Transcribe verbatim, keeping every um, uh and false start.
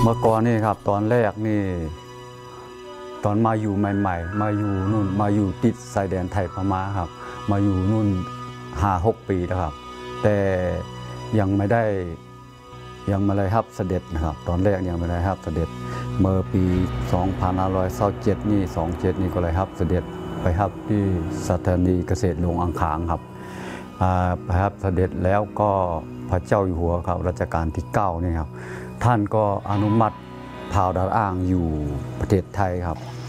เมื่อก่อนนี่ครับตอนแรกนี่ตอนมาอยู่ใหม่ๆมาอยู่นู่นมาอยู่ติดชายแดนไทยพม่าครับมาอยู่นู่นห้าหกปีนะครับแต่ยังไม่ได้ยังไม่ได้รับเสด็จนะครับตอนแรกยังไม่ได้รับเสด็จเมื่อปีสองพันห้าร้อยยี่สิบเจ็ดนี่สองเจ็ดนี่ก็เลยรับเสด็จไปรับที่สถานีเกษตรหลวงอ่างขางครับไปรับเสด็จแล้วก็พระเจ้าอยู่หัวครับรัชกาลที่เก้านี่ครับท่านก็อนุมัติพาวดาวอ้างอยู่ประเทศไทยครับ